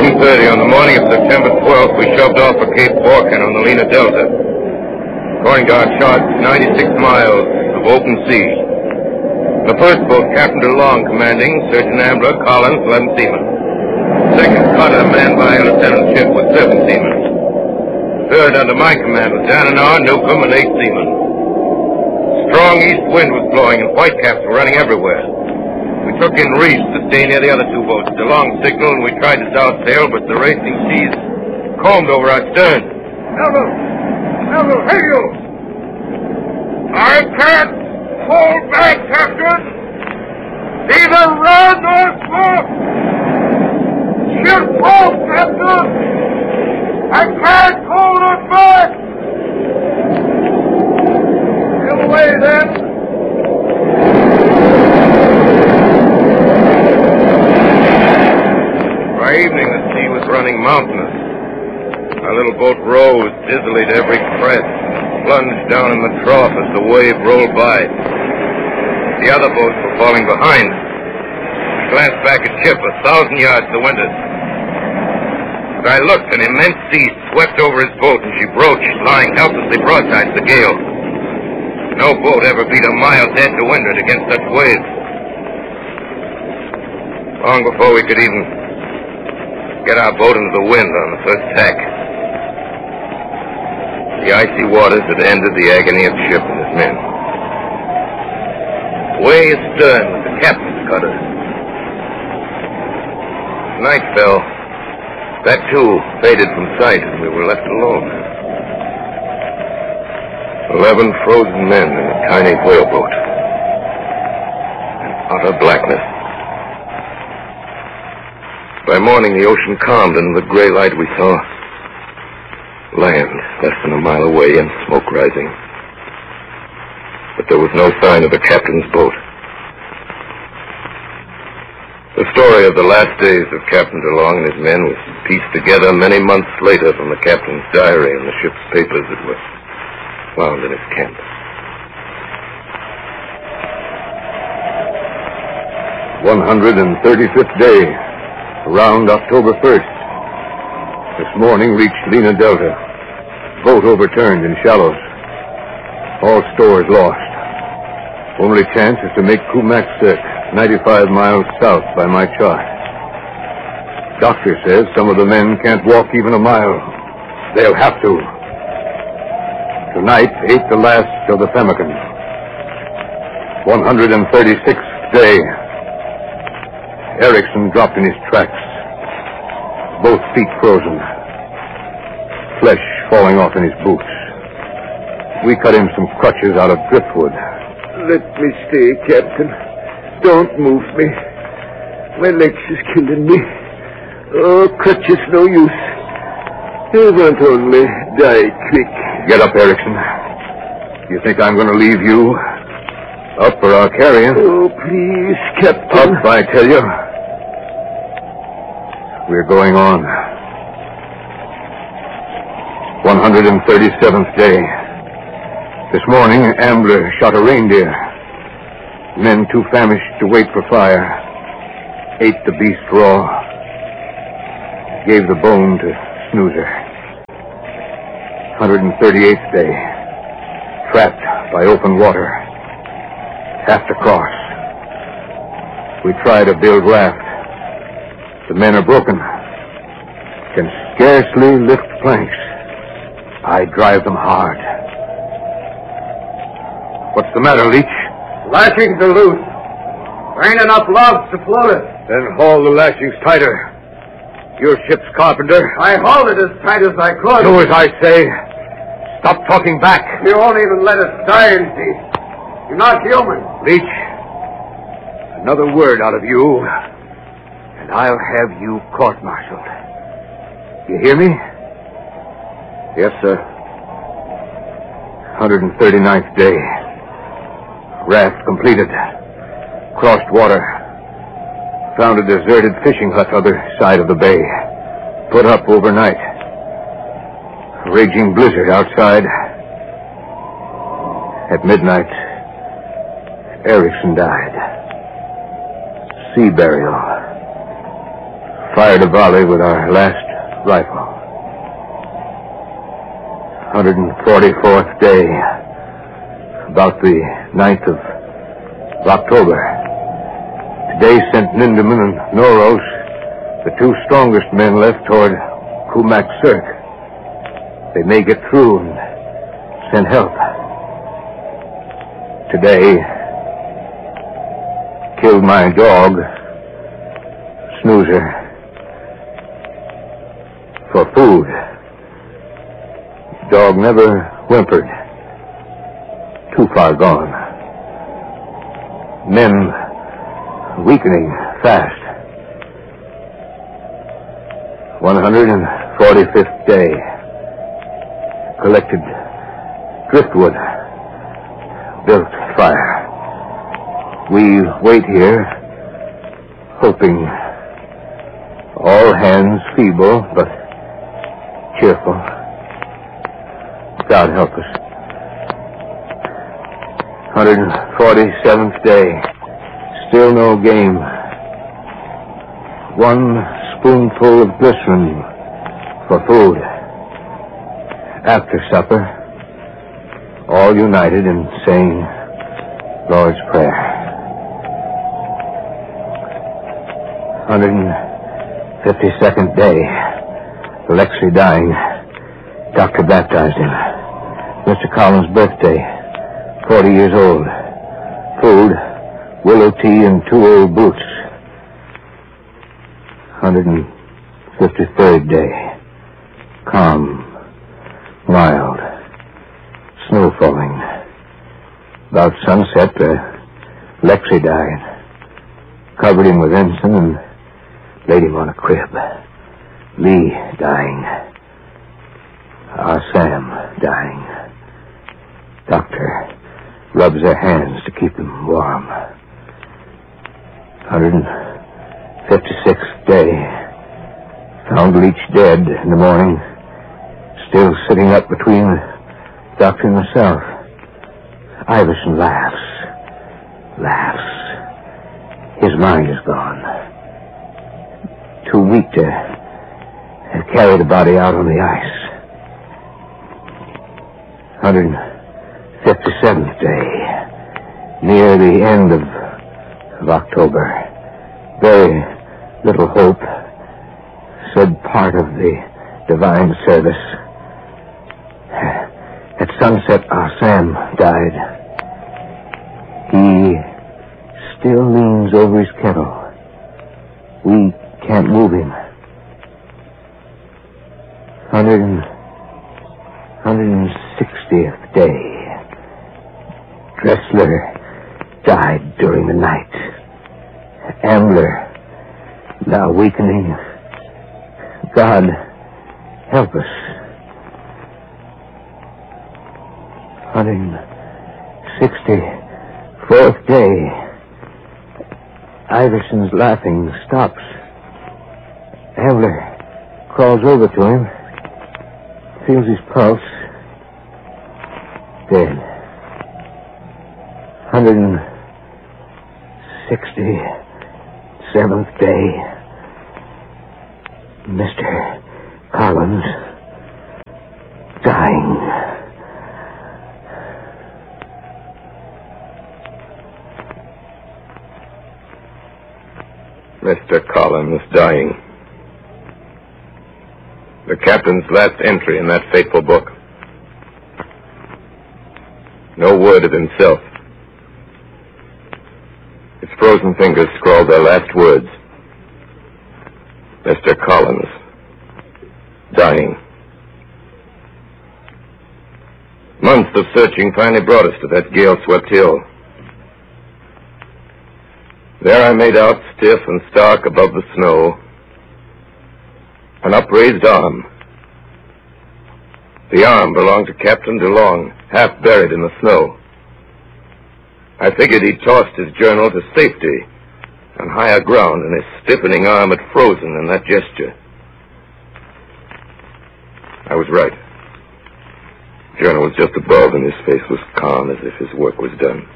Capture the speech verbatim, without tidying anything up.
two thirty on the morning of September twelfth, we shoved off for Cape Borkin on the Lena Delta. According to our charts, ninety-six miles of open sea. The first boat, Captain DeLong commanding, Surgeon Ambler, Collins, eleven seamen. Second cutter, manned by Lieutenant Shipp, with seven seamen. Third, under my command, was Dananar, Newcomb, and eight seamen. Strong east wind was blowing, and whitecaps were running everywhere. We took in reefs to stay near the other two boats. DeLong signaled, and we tried to south sail, but the racing seas combed over our stern. Melville! Melville, hey you! I can't hold back, Captain! Neither run nor smoke! She'll fall, Captain! I can't hold her back! Sail away, then! By evening, the sea was running mountainous. Our little boat rose dizzily to every crest, plunged down in the trough as the wave rolled by. The other boats were falling behind. I glanced back at Shipp, a thousand yards to windward. As I looked, an immense sea swept over his boat, and she broached, lying helplessly broadside to the gale. No boat ever beat a mile dead to windward against such waves. Long before we could even get our boat into the wind on the first tack, the icy waters had ended the agony of Shipp and his men. Way astern was the captain's cutter. As night fell, that too faded from sight, and we were left alone. Eleven frozen men in a tiny whaleboat. In utter blackness. By morning, the ocean calmed, and in the gray light we saw land less than a mile away and smoke rising. But there was no sign of the captain's boat. The story of the last days of Captain DeLong and his men was pieced together many months later from the captain's diary and the ship's papers that were found in his camp. one hundred thirty-fifth day, around October first. This morning reached Lena Delta. Boat overturned in shallows. All stores lost. Only chance is to make Kumaksek, ninety-five miles south by my chart. Doctor says some of the men can't walk even a mile. They'll have to. Tonight ate the last of the pemmican. one hundred thirty-sixth day. Erickson dropped in his tracks. Both feet frozen. Flesh falling off in his boots. We cut him some crutches out of driftwood. Let me stay, Captain. Don't move me. My legs is killing me. Oh, crutches no use. I want only die quick. Get up, Erickson. You think I'm going to leave you? Up or I'll carry you. Oh, please, Captain. Up, I tell you. We're going on. one hundred thirty-seventh day. This morning, Ambler shot a reindeer. Men too famished to wait for fire ate the beast raw. Gave the bone to Snoozer. one hundred thirty-eighth day. Trapped by open water. Have to cross. We try to build raft. The men are broken. Can scarcely lift planks. I drive them hard. What's the matter, Leach? Lashings are loose. There ain't enough logs to float it. Then haul the lashings tighter. Your ship's carpenter. I hauled it as tight as I could. Do as I say. Stop talking back. You won't even let us die in peace. You're not human. Leach, another word out of you, and I'll have you court-martialed. You hear me? Yes, sir. one hundred thirty-ninth day. Raft completed. Crossed water. Found a deserted fishing hut other side of the bay. Put up overnight. Raging blizzard outside. At midnight, Erickson died. Sea burial. fired a volley with our last rifle. one hundred forty-fourth day, about the ninth of October. Today sent Ninderman and Noros, the two strongest men left, toward Kumak Cirque. They may get through and send help. Today, killed my dog, Snoozer, for food. Dog never whimpered. Too far gone. Men weakening fast. one hundred forty-fifth day. Collected driftwood. Built fire. We wait here, hoping. All hands feeble, but cheerful. God help us. one hundred forty-seventh day. Still no game. One spoonful of glycerin for food. After supper, all united in saying Lord's Prayer. one hundred fifty-second day. Alexei dying. Doctor baptized him. Mister Collins' birthday. Forty years old. Food, willow tea, and two old boots. one hundred fifty-third day. Calm. Mild. Snow falling. About sunset, uh, Alexei died. Covered him with ensign and laid him on a crib. Lee dying. Our Sam dying. Doctor rubs their hands to keep them warm. one hundred fifty-sixth day. Found Leach dead in the morning. Still sitting up between the doctor and myself. Iverson laughs. Laughs. His mind is gone. Too weak to carry the body out on the ice. one hundred fifty-seventh day. Near the end of, of October. Very little hope. Said part of the divine service. At sunset, our Sam died. He still leans over his kettle. We can't move him. one hundred, one hundred sixtieth day. Dressler died during the night. Ambler, now weakening. God, help us. one hundred sixty-fourth day. Iverson's laughing stops. Ambler crawls over to him, feels his pulse. Dead. one hundred sixty-seventh day. Mister Collins dying. Mister Collins dying. The captain's last entry in that fateful book. No word of himself. His frozen fingers scrawled their last words. Mister Collins dying. Months of searching finally brought us to that gale-swept hill. There I made out, stiff and stark above the snow, an upraised arm. The arm belonged to Captain DeLong, half buried in the snow. I figured he'd tossed his journal to safety on higher ground, and his stiffening arm had frozen in that gesture. I was right. The journal was just above, and his face was calm as if his work was done.